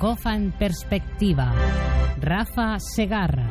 Moncofa en perspectiva. Rafa Segarra.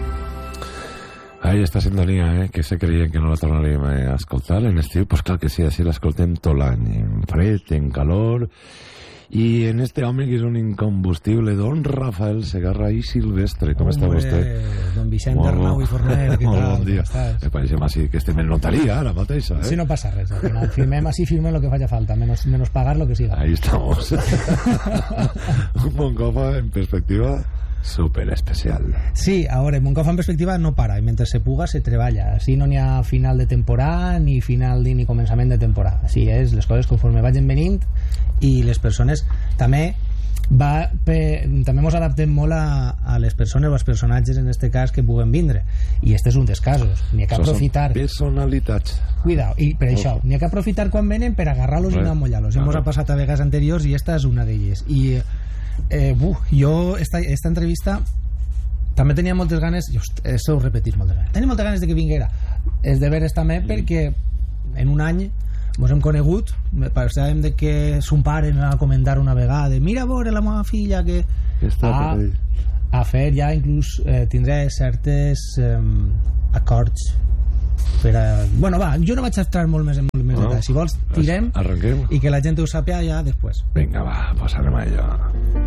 Ai, esta sintonia, que se creien que no la tornaríem a escoltar en estiu, pues clar que sí, així l'escoltem tot l'any, en fred, en calor, i en este home que és un incombustible, don Rafael Segarra i Silvestre. Com està vostè? Don Vicente Arnau i Forner, què tal? Molt bon dia. Me pareixem així que estem en notaria ara mateixa, Sí, no passa res, al final firmem lo que faci falta, menos pagar lo que siga. Ahí estamos. Un Moncofa en perspectiva super especial. Sí, a veure, Moncofa en perspectiva no para, i mentre se puga se treballa. Així no n'hi ha final de temporada, ni final ni començament de temporada. Així és, les coses conforme vagin venint, i les persones també mos adaptem molt a les persones o als personatges, en este cas, que puguen vindre, i este és un dels casos. N'hi ha que aprofitar personalitats, cuidao, i per això n'hi ha que aprofitar quan venen per agarrar-los i no amollar-los. Mos ha passat a vegades anteriors i esta és una d'elles. I jo esta entrevista també tenia moltes ganes, això ho repetís moltes ganes, tenia moltes ganes de que vinguera. És de veres també perquè en un any mos hem conegut, pensàvem de que son pare me va comentar una vegada, mira a veure la meva filla que a fer ja inclús tindré certes acords per a... Bueno, va, jo no vaig entrar molt més en detall. Si vols, tirem arrenquem i que la gent ho sàpiga ja després. Vinga, va, pues anem a ello.